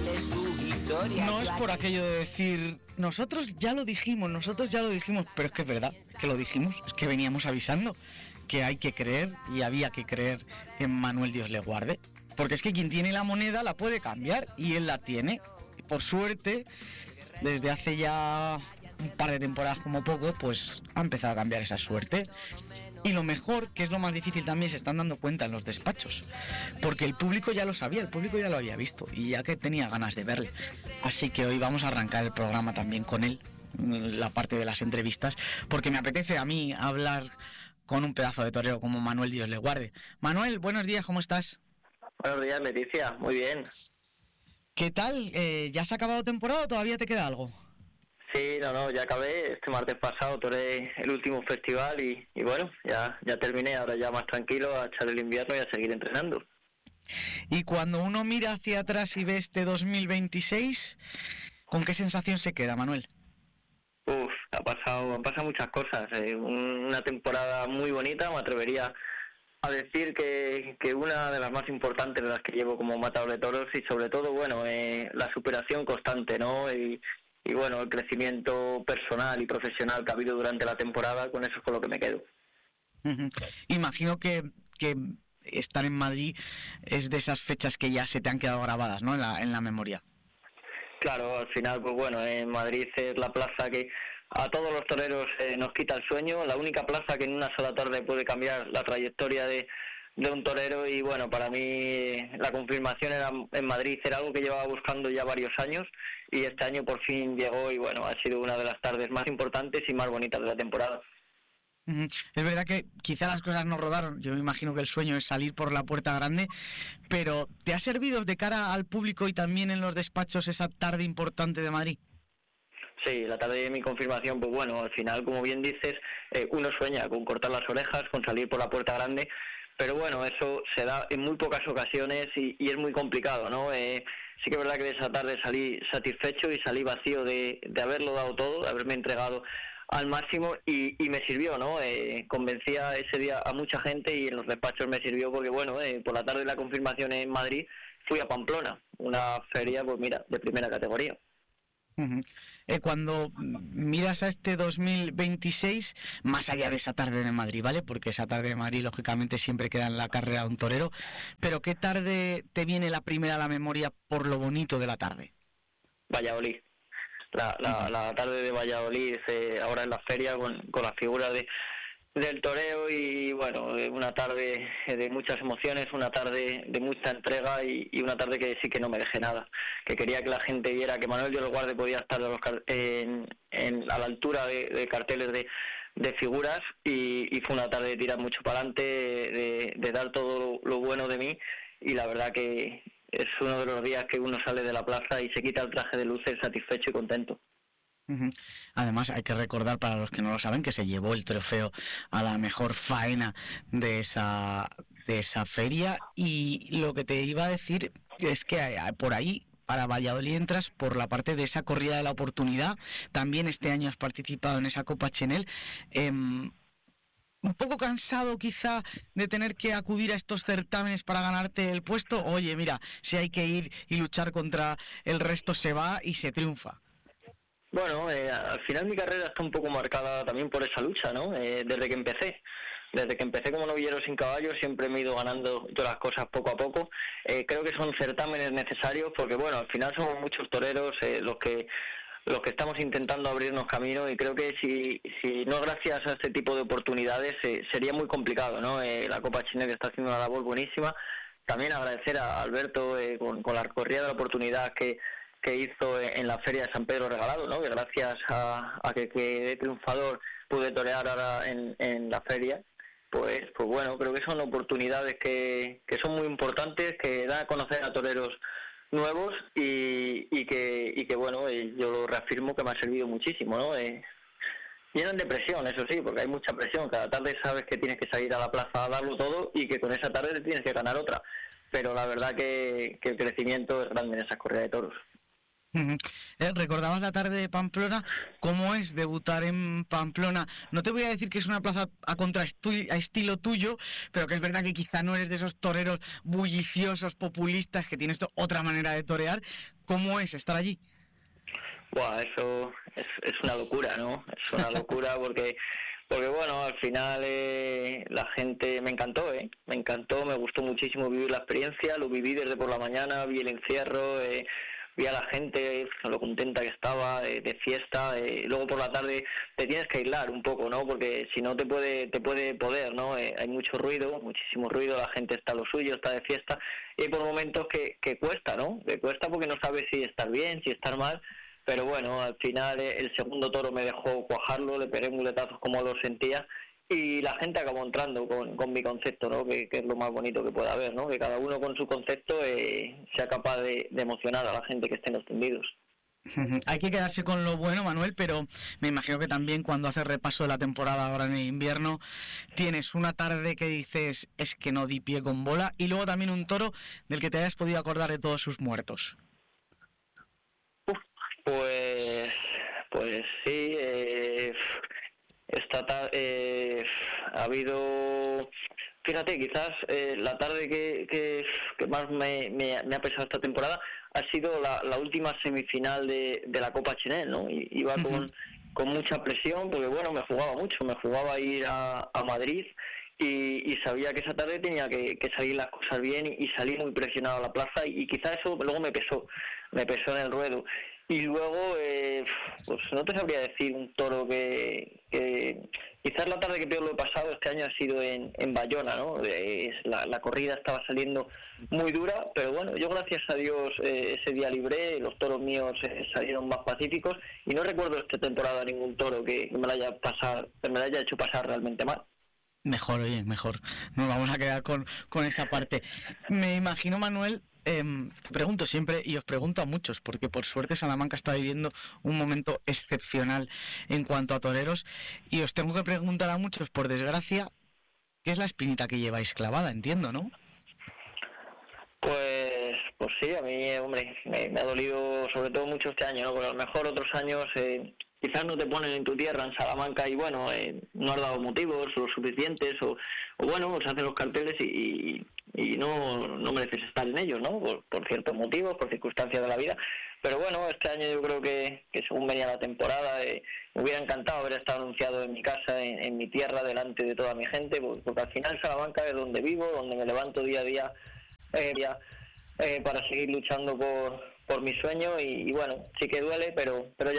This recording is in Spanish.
No es por aquello de decir, nosotros ya lo dijimos, pero es que es verdad que lo dijimos, es que veníamos avisando que hay que creer y había que creer en Manuel Dios le guarde, porque es que quien tiene la moneda la puede cambiar y él la tiene. Y por suerte, desde hace ya un par de temporadas como poco, pues ha empezado a cambiar esa suerte. Y lo mejor, que es lo más difícil también, se están dando cuenta en los despachos, porque el público ya lo sabía, el público ya lo había visto y ya que tenía ganas de verle. Así que hoy vamos a arrancar el programa también con él, la parte de las entrevistas, porque me apetece a mí hablar con un pedazo de torero como Manuel Dios le guarde. Manuel, buenos días, ¿cómo estás? Buenos días, Leticia, muy bien. ¿Qué tal? ¿Ya se ha acabado temporada o todavía te queda algo? Sí, no, ya acabé. Este martes pasado toré el último festival y bueno, ya terminé. Ahora ya más tranquilo a echar el invierno y a seguir entrenando. Y cuando uno mira hacia atrás y ve este 2026, ¿con qué sensación se queda, Manuel? Han pasado muchas cosas. Una temporada muy bonita, me atrevería a decir que una de las más importantes de las que llevo como matador de toros y sobre todo, bueno, la superación constante, ¿no? Y bueno, el crecimiento personal y profesional que ha habido durante la temporada, con eso es con lo que me quedo. Uh-huh. Imagino que estar en Madrid es de esas fechas que ya se te han quedado grabadas, ¿no? En la memoria. Claro, al final, pues bueno, en Madrid es la plaza que a todos los toreros nos quita el sueño, la única plaza que en una sola tarde puede cambiar la trayectoria de un torero y bueno, para mí la confirmación en Madrid era algo que llevaba buscando ya varios años y este año por fin llegó y bueno, ha sido una de las tardes más importantes y más bonitas de la temporada. Es verdad que quizá las cosas no rodaron, yo me imagino que el sueño es salir por la puerta grande, pero ¿te ha servido de cara al público y también en los despachos esa tarde importante de Madrid? Sí, la tarde de mi confirmación, pues bueno, al final, como bien dices, uno sueña con cortar las orejas, con salir por la puerta grande, pero bueno, eso se da en muy pocas ocasiones y es muy complicado, ¿no? Sí que es verdad que de esa tarde salí satisfecho y salí vacío de haberlo dado todo, de haberme entregado al máximo y me sirvió, ¿no? Convencía ese día a mucha gente y en los despachos me sirvió porque, bueno, por la tarde de la confirmación en Madrid fui a Pamplona, una feria, pues mira, de primera categoría. Uh-huh. Cuando miras a este 2026, más allá de esa tarde de Madrid, ¿vale? Porque esa tarde de Madrid, lógicamente, siempre queda en la carrera de un torero. Pero ¿qué tarde te viene la primera a la memoria por lo bonito de la tarde? Valladolid. La tarde de Valladolid, ahora en la feria, con la figura del toreo y bueno, una tarde de muchas emociones, una tarde de mucha entrega y una tarde que sí que no me dejé nada, que quería que la gente viera que Manuel Dios le guarde podía estar a la altura de carteles de figuras y fue una tarde de tirar mucho para adelante, de dar todo lo bueno de mí y la verdad que es uno de los días que uno sale de la plaza y se quita el traje de luces satisfecho y contento. Uh-huh. Además hay que recordar para los que no lo saben que se llevó el trofeo a la mejor faena de esa feria y lo que te iba a decir es que por ahí para Valladolid entras por la parte de esa corrida de la oportunidad, también este año has participado en esa Copa Chenel. Un poco cansado quizá de tener que acudir a estos certámenes para ganarte el puesto. Oye, mira, si hay que ir y luchar contra el resto se va y se triunfa. Bueno, al final mi carrera está un poco marcada también por esa lucha, ¿no? Desde que empecé como novillero sin caballo siempre me he ido ganando todas las cosas poco a poco. Creo que son certámenes necesarios porque bueno, al final somos muchos toreros los que estamos intentando abrirnos camino y creo que si no gracias a este tipo de oportunidades sería muy complicado, ¿no? La Copa Chenel está haciendo una labor buenísima. También agradecer a Alberto con la corrida de la oportunidad que hizo en la Feria de San Pedro Regalado, ¿no? Que gracias a que quedé triunfador pude torear ahora en la feria. Pues bueno, creo que son oportunidades que son muy importantes, que dan a conocer a toreros nuevos y que bueno, yo lo reafirmo que me ha servido muchísimo, ¿no? Llenan de presión, eso sí, porque hay mucha presión. Cada tarde sabes que tienes que salir a la plaza a darlo todo y que con esa tarde tienes que ganar otra. Pero la verdad que el crecimiento es grande en esas corridas de toros. Uh-huh. Recordabas la tarde de Pamplona. ¿Cómo es debutar en Pamplona? No te voy a decir que es una plaza a estilo tuyo, pero que es verdad que quizá no eres de esos toreros bulliciosos, populistas, que tienes otra manera de torear. ¿Cómo es estar allí? Buah, eso es una locura, ¿no? Es una locura porque bueno, al final la gente me encantó, me encantó, me gustó muchísimo vivir la experiencia, lo viví desde por la mañana, vi el encierro, vi a la gente, lo contenta que estaba, de fiesta, luego por la tarde te tienes que aislar un poco, ¿no? Porque si no te puede poder, ¿no? Hay mucho ruido, muchísimo ruido, la gente está a lo suyo, está de fiesta, y hay por momentos que cuesta, ¿no? Que cuesta porque no sabes si estar bien, si estar mal. Pero bueno, al final el segundo toro me dejó cuajarlo, le pegué muletazos como lo sentía y la gente acabó entrando con mi concepto, ¿no? Que es lo más bonito que pueda haber, ¿no? Que cada uno con su concepto sea capaz de emocionar a la gente que esté en los tendidos. Hay que quedarse con lo bueno, Manuel, pero me imagino que también cuando haces repaso de la temporada ahora en el invierno, tienes una tarde que dices, es que no di pie con bola, y luego también un toro del que te hayas podido acordar de todos sus muertos. Pues, pues sí, ha habido, fíjate, quizás la tarde que más me ha pesado esta temporada ha sido la última semifinal de la Copa Chenel, ¿no? Iba con mucha presión porque, bueno, me jugaba ir a Madrid y sabía que esa tarde tenía que salir las cosas bien y salí muy presionado a la plaza y quizás eso luego me pesó en el ruedo. Y luego, pues no te sabría decir un toro que quizás la tarde que peor lo he pasado este año ha sido en Bayona, ¿no? La corrida estaba saliendo muy dura, pero bueno, yo gracias a Dios ese día libré, los toros míos salieron más pacíficos y no recuerdo esta temporada ningún toro que me la haya hecho pasar realmente mal. Mejor, oye, mejor. Nos vamos a quedar con esa parte. Me imagino, Manuel, te pregunto siempre y os pregunto a muchos, porque por suerte Salamanca está viviendo un momento excepcional en cuanto a toreros, y os tengo que preguntar a muchos, por desgracia, ¿qué es la espinita que lleváis clavada? Entiendo, ¿no? Pues sí, a mí, hombre, me ha dolido sobre todo mucho este año, ¿no? Porque a lo mejor otros años quizás no te ponen en tu tierra, en Salamanca, y bueno, no has dado motivos lo suficientes, o bueno, se hacen los carteles y no mereces estar en ellos, ¿no? Por ciertos motivos, por circunstancias de la vida. Pero bueno, este año yo creo que según venía la temporada, me hubiera encantado haber estado anunciado en mi casa, en mi tierra, delante de toda mi gente, porque al final Salamanca es donde vivo, donde me levanto día a día para seguir luchando por mi sueño y bueno, sí que duele, pero ya